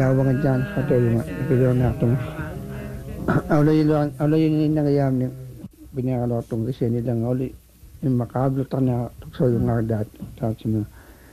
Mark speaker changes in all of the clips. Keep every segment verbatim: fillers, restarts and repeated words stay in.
Speaker 1: ilawangan dyan katulungan ikulo na itong awla yun awla yun yung nangayam ni binakalotong kasi nilang awli yung makablo ta na tukso yung ngadat tapos yung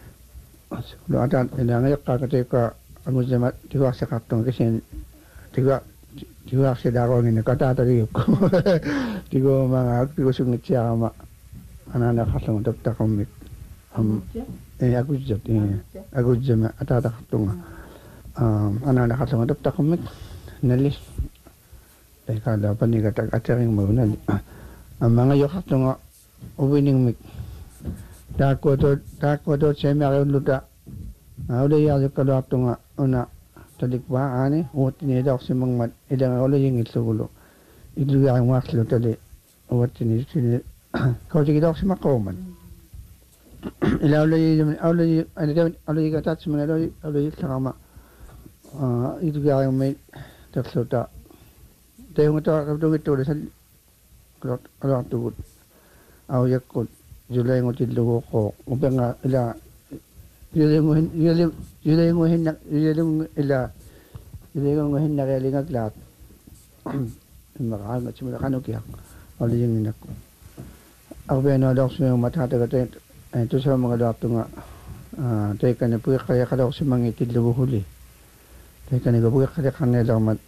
Speaker 1: lo atat ina ngayon kakatay ka ang usamat tiwak sa katong kasi tiwak tiwak sa dako ni nakatatari ko tigo mga tigo sungit siya ma anana katong tapta komik um eh aku jat eh aku jama atata katong um anana katong tapta komik nalis dahil kada pa ni katag atering mo na ang mga yo katong uwining mik dako to dako to sa mga luta awla ya kalau katong una talikwa ani uot ni daw si mangmat idang awla yung isulo idu yang waklo tali uot ni sini kau jadi daw si makoman ila awla yung awla yung ano daw awla yung katat si mga daw awla yung sama ah idu yang may taksota tayo ngo to kapto ito sa klot klot tugod aw yakot julay ngo tidlo ko upang ila yun yung yun yun yung hin yun yung ila yun yung hin na kaya lingag lahat makahangat si mga kanukiyak wala yung inak ko ako ba na daw sa matataga ito sa mga dato nga tayo ka na po kaya ka daw sa mga itidlo huli tayo ka na po kaya ka na daw mat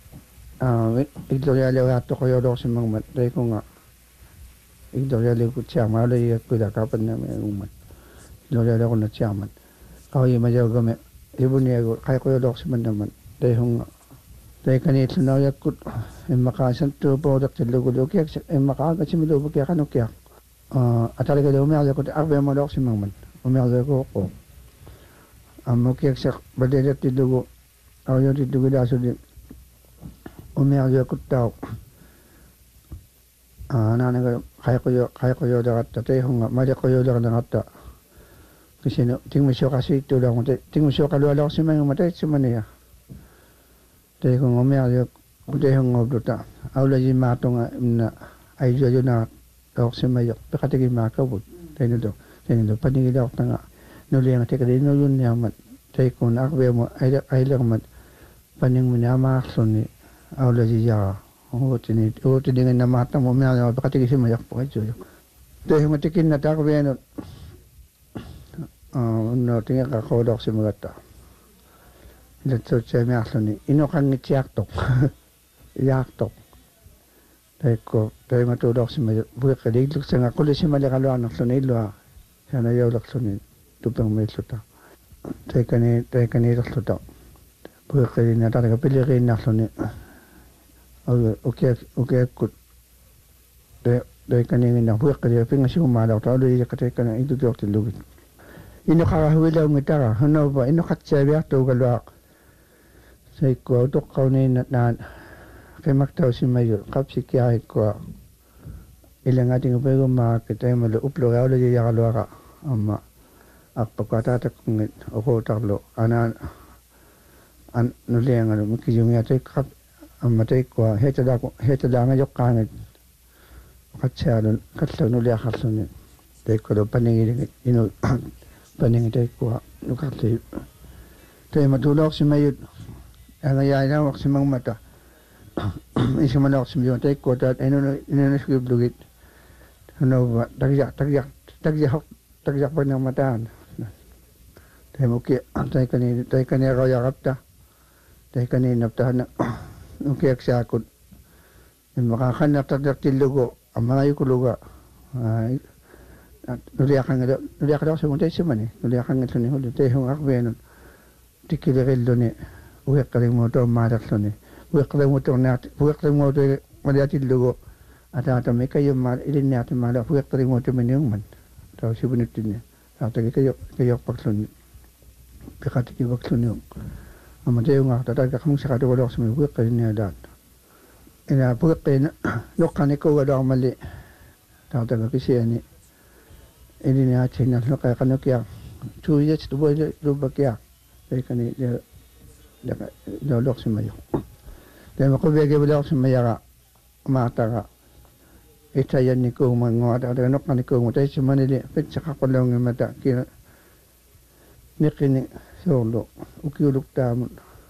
Speaker 1: ito yalaw ato kayo daw sa mga mat tayo ko nga ito yalaw ko siya malay ko da kapan na may umat ito yalaw ko na siya mat ako yung majaw kami ibu niya ko kaya ko yung doksuman naman dahil yung dahil kanito na yakot yung makasan to product sa lugo-lugo kaya yung makagat si milubo kaya kanok kaya at talaga daw umayag ko ako yung mga doksuman man umayag ko ko ang mukyak sa balidat ti lugo ako yung ti lugo daso din umayag ko tao nanang kaya ko yung kaya ko yung dagat tatay yung mali ko yung dagat dagat kasi no tingmo siya kasi ito lang tingmo siya kalwala ko si mga matay si maniya tayo kung umayag ko tayo yung ngobluta awla yung matong na ay dyan na ako si mayok pakatigil makawod tayo nito tayo nito paningil ako nga nuli ang tika din nulun niya mat tayo kung akwe mo ay lang mat paning mo niya makakson ni awla yung yaka uti ni uti din na matang mo umayag pakatigil si mayok po kayo tayo yung matikin na takwe no Uh, no tinggal kau dok si merata. Lepas saya miaslo ni, ino kan ngiti yaktok, yaktok. Teko, teko matu dok si merata. Buat kali itu saya kulis si mereka lu anak lu ni lu ah, saya nak jauh lak lu ni, tupang mesuta. Teko ni, teko ni lak lu tak. Buat kali ni ada kapilih kini nak lu ni. Oke, oke kut. Teko ni ni nak buat kali pingasih umar dak tahu dia kata teko ni itu dok tu lu. Ino kakahuwilaw ng itara, ano ba, ino katsyabiak to galwak. Sa ikaw, ito kaw na yun na, kay maktaw si Mayor, kapsi kiyahit ko, ilang ating upay kumakit, ay malo, uplo, yaw la yaya kalwaka, ama, ak pagkatatak kong it, ako taklo, ana, an, nuliang, ano, makijung yatay, kap, amatay ko, heta da, heta da nga yok kangit, katsya, katlaw nuliang katlaw nit, tay ko do paningin, ino, paning tay ko nukati tay matulog si mayut ang ayaya wak si mang mata isa man ako si mayut tay ko tat ano ino na skibdugit ano ba tagyak tagyak tagyak tagyak pa ng mataan tay mo ki tay kanina tay kanina raw yakap ta tay kanina naptahan na nukiyak siya akot makakanap tagyak tilugo ang mga yukuluga ay nuliakan nga nuliakan daw sa muntay si man eh nuliakan nga ni huli tayo ang akbe nun tikiliril doon eh uwek kaling motor marak doon eh uwek kaling motor natin uwek kaling motor maliatin lugo at ata may kayo ilin natin malak uwek kaling motor maniyong man tao si bunutin niya tagi kayo kayo paklon pikatiki paklon yung amatay yung nga tataga kamong sakado wala ko sa may uwek kaling niya daan ina uwek kaling nukan ikaw wala akong mali tao taga kasi yan eh ini ni aceh nak nak kaya kanu kia, tu je tu boleh tu bakia, jadi kan dia dia dia lok semaya. Dia mahu bagi beliau semaya mata ka. Ita yan ni ko mangot ada nak ni ko mutai cuma ni pet cakap kolong mata kira ni kini solo, uki uluk tam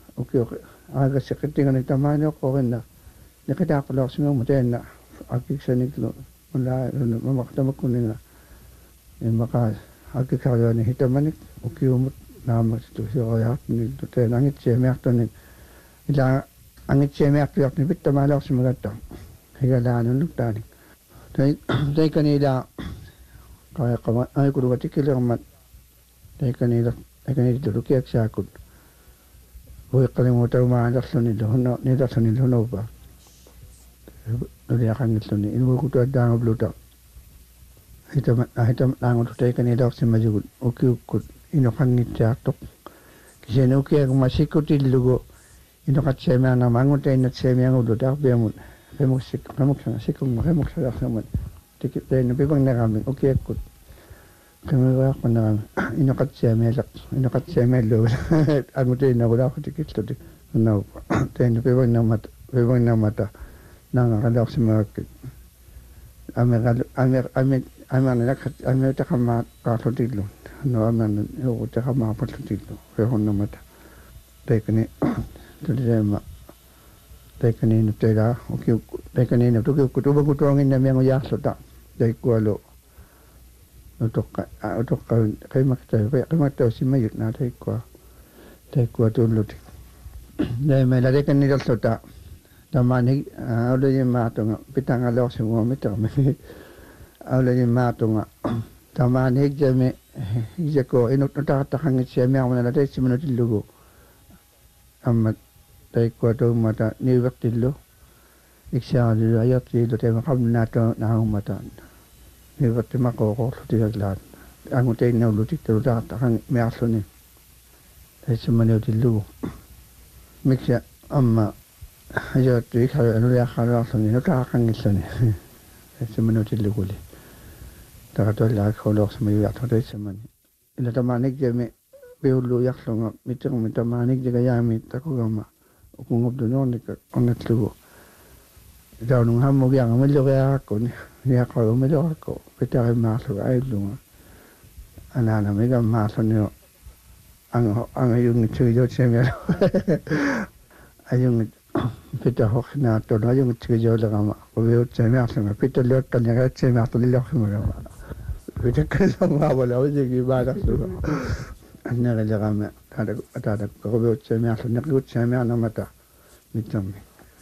Speaker 1: ukiu aga sekitinga ni tamani ko na nakita ko lang singo mo na akiksanik lo wala mamakatama ko nga maka akiksayo ni hitamanik ukiu mo na magto siya kaya ni to nangit siya merto ni ila angit siya merto yak ni bitamala ko sumagata higala no nugtani tay tay kanila kaya kama ay ko wati kilo mat tay kanila tay kanila to kiyak siya ko Hoy kalimutan mo ang daslo nilo no ni daslo nilo no ba Dili akan ito ni inu ko to dang bluta hitam hitam lang to tay kanila si majud okay ko ino kan ni tiatok kasi no kaya masiko tilugo ino kat siya na mangun tay na siya yang ulo dak bemut bemuk sik bemuk sana sikong bemuk sa naman tikit tay na bibang na kami okay ko kami ba ko na ino kat siya melak ino kat siya melo amo tay na wala ko tikit to no tay na bibang na mata bibang na mata nang kada si market amer amer amer amer na kat amer ta kama ka to tilo no amer no ta kama pa to tilo ko honna mata tay kani to dema tay kani no tera okay tay kani no to ko to ba ko to ngin na mengo ya so ta tay ko lo untuk untuk kay makita kay makita si mayut na tay ko tay ko to lo dai may lade kan ni dal sota tamani aulo ni matonga pitang alo si mo mito me aulo ni matonga tamani jeme jeko ino ta ta hangit si me amana lade si mo tilugo amma tay ko to mata ni waktillo iksa li ayat li do te makam na to na mata ni wakti mako ko ti lat ang te na lu ti to ta hang me aso ni tay si mo tilugo miksa amma ayo tu ikha no ya khala so ni no ta kan ni so ni se mo ti lu le ta to la ko lo so mo ya to de se man ila ta manik je me be lu yak so nga mi tong mi ta manik je ga ya mi ta ko ma ko ngob do no ni ka on tu da no ha mo ya mo lo ya ko ni ya ko mo lo ko pe ta ma so ai lu ana na me ga ma so ni ang ang yung chu yo che me ayung pita hok na to na yung chu yo la ma ko yo che me so ma pita lo ka ni ga che me to lo ko ma pita ka so ma wala o je gi ba da so anna ga ga ma ta da ta da ko yo che me so ni ko che me na mata mitam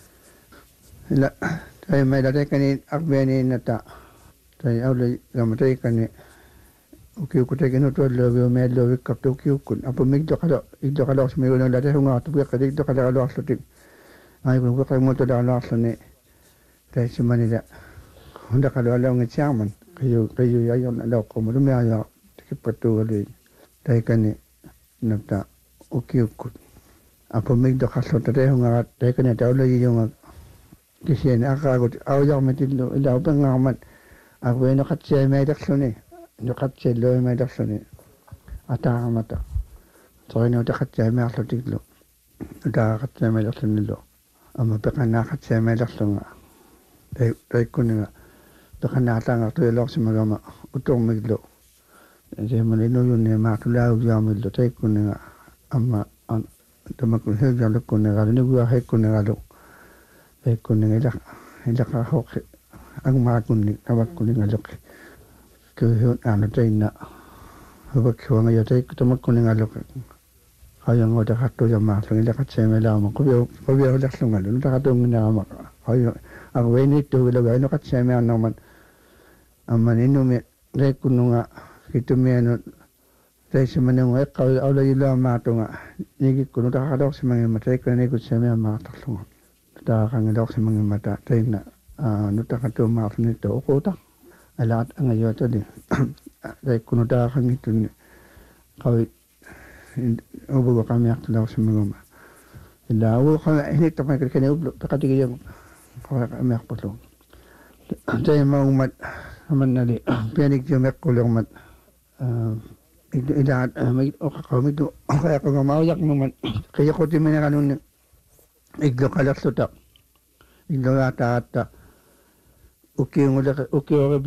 Speaker 1: la tay mai da ka ni akbe ni na ta tay au le ga ma tay ka ni ukiu ko tay no to lo yo me lo ka to kiu kun apo mig do kala i do kala me no la te hunga to ka dik do kala lo so tik ai ko ko mo to da lo so ne tay si mani da honda kala lo ngi chaman kayo kayo ya yo na ko mo me ya ki patu le tay ka ni na ta ukiu kun apo mig do kala to te hunga tay ka ni ta lo yi yo nga kisi na ka ko au yo me ti lo ila pa nga mat ako no kat che me dak so ne no kat che lo me dak so ne ata mata so no ta kat che me dak so tiklo ta kat che me dak so ne lo ama pe kana kat che me dak so nga dai dai kun nga to kana ta nga to lo si ma ma utong me lo je ma no yo ne ma to la yo me lo tai kun nga ama an to ma kun he ja lo kun nga ni gua he kun nga lo e kun nga ila ila ka hok ang ma kun ni ka kun nga lo ke ho an ta ina ho ko nga yo tai to ma kun nga lo hayang o ta hatto ja ma so ila ka che me la ma ko yo ko yo la so nga lo ta ka to nga ma hayo ang we ni to lo ga no ka che me an man amma ni no me re kun nga ki to me no tay si man nga ka au la ila ma to nga ni ki kun ta ka do si man ma tai ka ni ku che me ma ta so ta ka nga do si man ma ta tai na no ta ka to ma ni to ko ta alat ang ayo to di tay kun ta ka ni to ni ka ubo ka mi ak daw si man ma ila wo ka ni to ka ka ni ubo ta ka ti yung ka mi ak po to tay ma umat man na di pianik yung mek ko lang mat ila may o ka ka mi to kaya ko ma yak mo man kaya ko ti man ka nun iglo ka la so ta iglo ata ata uki ngula uki